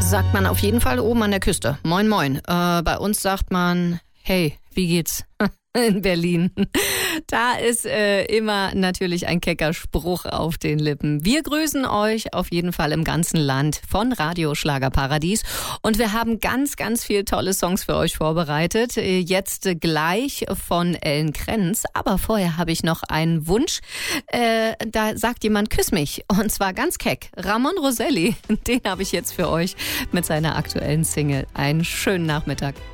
sagt man auf jeden Fall oben an der Küste. Moin, moin. Bei uns sagt man, hey, wie geht's? In Berlin. Da ist immer natürlich ein kecker Spruch auf den Lippen. Wir grüßen euch auf jeden Fall im ganzen Land von Radio Schlagerparadies. Und wir haben ganz, ganz viele tolle Songs für euch vorbereitet. Jetzt gleich von Ellen Krenz. Aber vorher habe ich noch einen Wunsch. Da sagt jemand, küss mich. Und zwar ganz keck. Ramon Roselli, den habe ich jetzt für euch mit seiner aktuellen Single. Einen schönen Nachmittag.